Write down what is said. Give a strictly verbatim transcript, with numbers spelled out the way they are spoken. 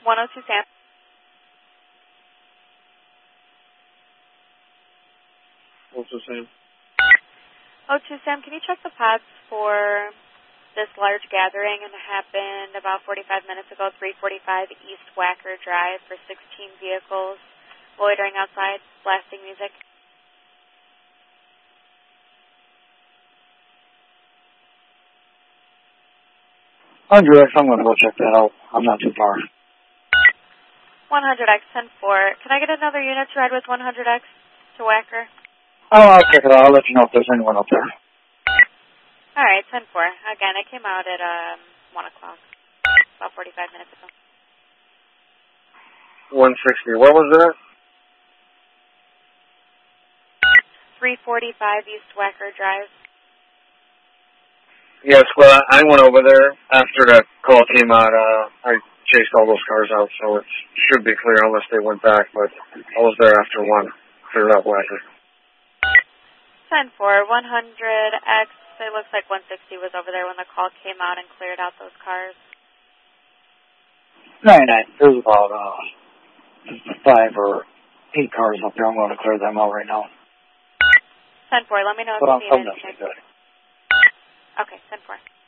one oh two Sam. What's the same? oh two Sam, can you check the pods for this large gathering? And it happened about forty-five minutes ago, three forty-five East Wacker Drive for sixteen vehicles loitering outside, blasting music. one hundred X, I'm going to go check that out. I'm not too far. one hundred X, ten four. Can I get another unit to ride with one hundred X to Wacker? Oh, I'll check it out. I'll let you know if there's anyone up there. All right, ten four. Again, I came out at um, one o'clock, about forty-five minutes ago. one sixty. What was that? three forty-five East Wacker Drive. Yes, well, I went over there after the call came out. Uh, I chased all those cars out, so it should be clear unless they went back, but I was there after one. Cleared up Wacker. ten four, one hundred X. It looks like one sixty was over there when the call came out and cleared out those cars. nine nine. There's about uh, five or eight cars up there. I'm going to clear them out right now. ten four, let me know if But you I'm, need I'm anything. not good. Okay, ten four.